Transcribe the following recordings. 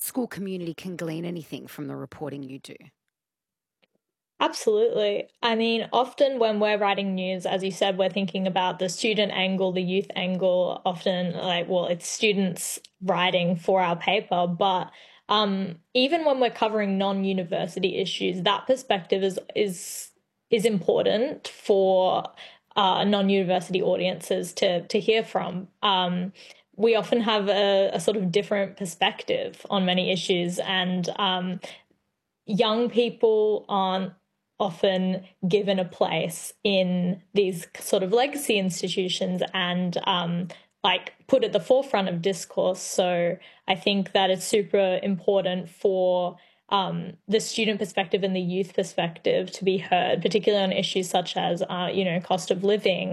school community can glean anything from the reporting you do? Absolutely. I mean, often when we're writing news, as you said, we're thinking about the student angle, the youth angle, often like, well, it's students writing for our paper. But even when we're covering non-university issues, that perspective is important for non-university audiences to hear from. We often have a sort of different perspective on many issues, and young people aren't often given a place in these sort of legacy institutions and like put at the forefront of discourse. So I think that it's super important for the student perspective and the youth perspective to be heard, particularly on issues such as, cost of living,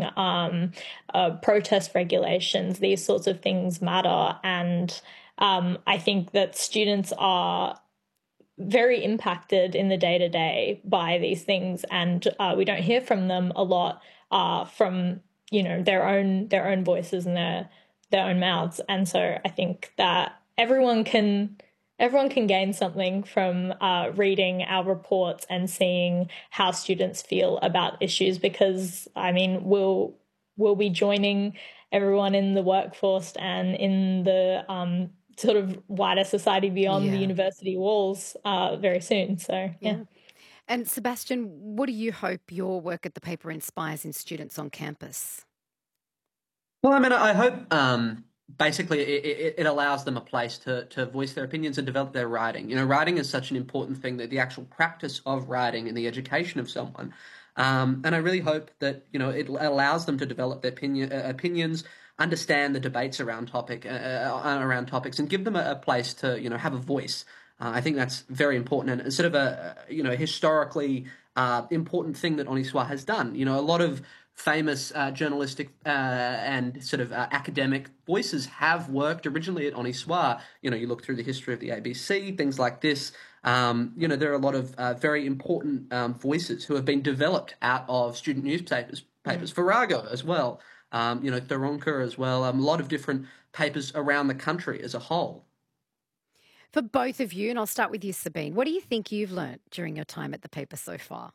protest regulations. These sorts of things matter. And I think that students are very impacted in the day to day by these things, and we don't hear from them a lot from their own voices and their own mouths. And so I think that everyone can gain something from reading our reports and seeing how students feel about issues, because I mean we'll be joining everyone in the workforce and in the sort of wider society beyond the university walls very soon. So, yeah. And Sebastian, what do you hope your work at the paper inspires in students on campus? Well, I mean, I hope basically it allows them a place to voice their opinions and develop their writing. You know, writing is such an important thing, that the actual practice of writing and the education of someone. And I really hope that, it allows them to develop their opinions, understand the debates around around topics, and give them a place to have a voice. I think that's very important, and sort of a historically important thing that Oniswa has done. A lot of famous journalistic and sort of academic voices have worked originally at Oniswa. You look through the history of the ABC, things like this. There are a lot of very important voices who have been developed out of student newspapers, Farrago as well. Thoronka as well, a lot of different papers around the country as a whole. For both of you, and I'll start with you, Sabine, what do you think you've learnt during your time at the paper so far?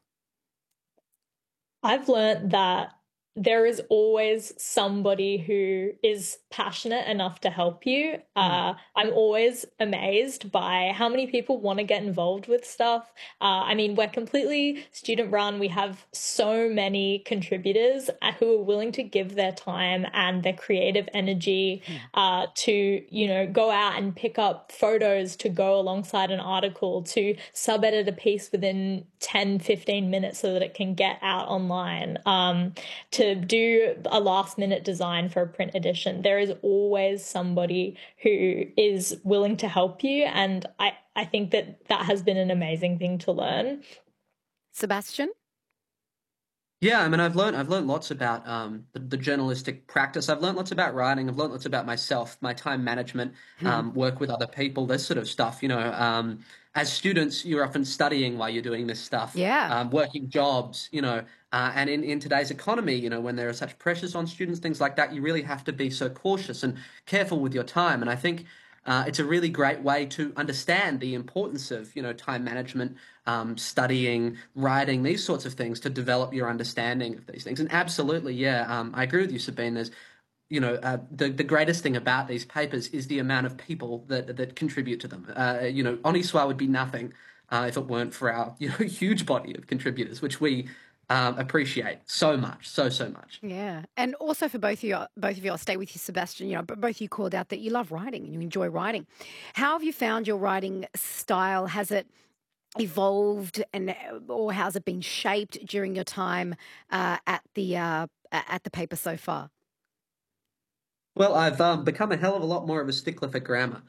I've learnt that there is always somebody who is passionate enough to help you. I'm always amazed by how many people want to get involved with stuff. I mean, we're completely student run. We have so many contributors who are willing to give their time and their creative energy to, go out and pick up photos to go alongside an article, to sub-edit a piece within 10, 15 minutes so that it can get out online, to do a last minute design for a print edition. There is always somebody who is willing to help you. And I think that has been an amazing thing to learn. Sebastian? Yeah, I mean, I've learned lots about the journalistic practice. I've learned lots about writing. I've learned lots about myself, my time management, work with other people, this sort of stuff. As students, you're often studying while you're doing this stuff. Yeah. Working jobs, and in today's economy, when there are such pressures on students, things like that, you really have to be so cautious and careful with your time. And I think it's a really great way to understand the importance of, time management, studying, writing, these sorts of things, to develop your understanding of these things. And absolutely, yeah, I agree with you, Sabine. There's, the greatest thing about these papers is the amount of people that contribute to them. Oniswa would be nothing if it weren't for our, huge body of contributors, which we appreciate so much, so much. Yeah. And also for both of you, I'll stay with you, Sebastian, but both of you called out that you love writing and you enjoy writing. How have you found your writing style? Has it evolved or has it been shaped during your time at the paper so far? Well, I've become a hell of a lot more of a stickler for grammar.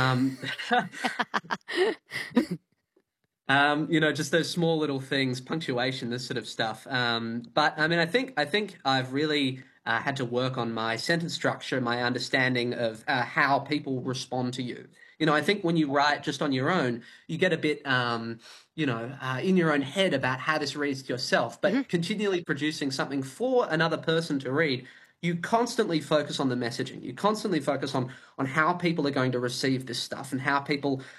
Just those small little things, punctuation, this sort of stuff. But I mean, I think I've really had to work on my sentence structure, my understanding of how people respond to you. I think when you write just on your own, you get a bit, in your own head about how this reads to yourself. But continually producing something for another person to read, you constantly focus on the messaging. You constantly focus on how people are going to receive this stuff and how people